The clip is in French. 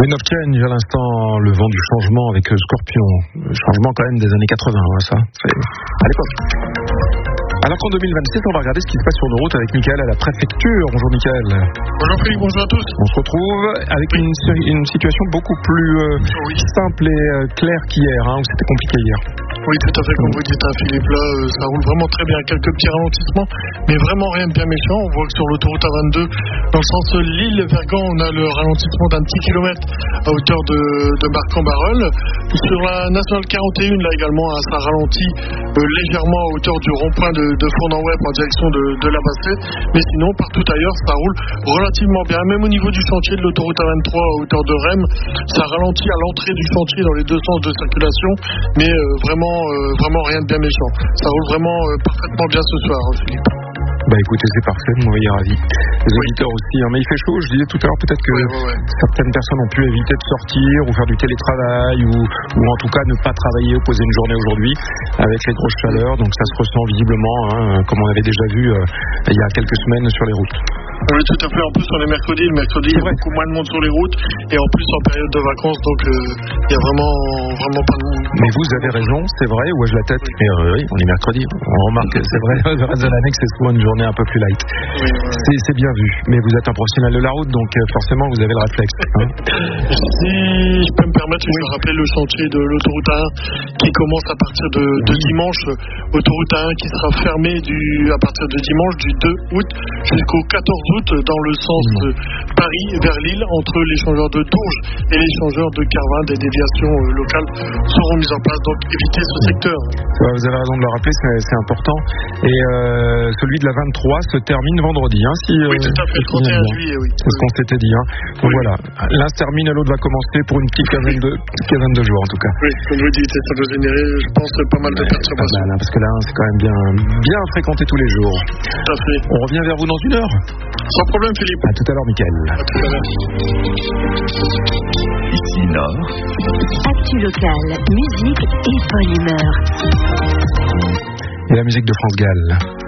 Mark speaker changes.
Speaker 1: Wind of Change à l'instant, le vent du changement avec Scorpion. Le changement quand même des années 80, ça, c'est à l'époque. Alors qu'en 2026, on va regarder ce qui se passe sur nos routes avec Michael à la préfecture. Bonjour Michael.
Speaker 2: Bonjour Philippe, bonjour à tous.
Speaker 1: On se retrouve avec une situation beaucoup plus simple et claire qu'hier, où c'était compliqué hier.
Speaker 2: Oui, tout à fait, comme vous dites, Philippe, là, ça roule vraiment très bien. Quelques petits ralentissements, mais vraiment rien de bien méchant. On voit que sur l'autoroute A22, dans le sens Lille-Vergan, on a le ralentissement d'un petit kilomètre à hauteur de Marc-en-Barœul. Sur la nationale 41, là également, ça ralentit légèrement à hauteur du rond-point de Fournan-Web en direction de la Bassée. Mais sinon, partout ailleurs, ça roule relativement bien. Même au niveau du chantier de l'autoroute A23 à hauteur de Rheims, ça ralentit à l'entrée du chantier dans les deux sens de circulation, mais vraiment rien de bien méchant. Ça roule vraiment parfaitement bien ce soir, Philippe.
Speaker 1: Bah écoutez, c'est parfait, moi il est ravi. Les auditeurs aussi, mais il fait chaud, je disais tout à l'heure, peut-être que certaines personnes ont pu éviter de sortir ou faire du télétravail ou en tout cas ne pas travailler ou poser une journée aujourd'hui avec les grosses chaleurs, donc ça se ressent visiblement, comme on avait déjà vu il y a quelques semaines sur les routes.
Speaker 2: Oui, tout à fait. En plus, sur les mercredis, il y a beaucoup moins de monde sur les routes et en plus en période de vacances, donc il y a vraiment pas de monde.
Speaker 1: Mais vous avez raison, c'est vrai, ou ai-je la tête? Mais oui, on est mercredi. On remarque, c'est vrai, le reste de l'année que c'est souvent une journée un peu plus light. Oui. C'est bien vu. Mais vous êtes un professionnel de la route, donc forcément vous avez le réflexe.
Speaker 2: Si je peux me permettre, je vais rappeler le chantier de l'autoroute A1 qui commence à partir de dimanche. Autoroute A1 qui sera fermée à partir de dimanche du 2 août jusqu'au 14 août dans le sens Paris vers Lille entre l'échangeur de Dourges et l'échangeur de Carvin. Des déviations locales seront mises en place, donc évitez ce secteur.
Speaker 1: Vous avez raison de le rappeler, c'est important. Et celui de la 23 se termine vendredi.
Speaker 2: Oui, tout à fait, le 31 juillet, oui.
Speaker 1: C'est ce qu'on s'était dit. Donc voilà, l'un se termine, l'autre va commencer pour une petite quinzaine de jours en tout cas.
Speaker 2: Oui, comme vous dites, ça peut générer, je pense, pas mal de perturbations.
Speaker 1: Parce que là, c'est quand même bien fréquenté tous les jours.
Speaker 2: Tout à fait.
Speaker 1: On revient vers vous dans une heure.
Speaker 2: Sans problème, Philippe.
Speaker 1: À tout à l'heure, Mickaël.
Speaker 2: À tout à l'heure.
Speaker 3: Ici Nord. Actu locale, musique et bonne humeur.
Speaker 1: Et la musique de France Gall.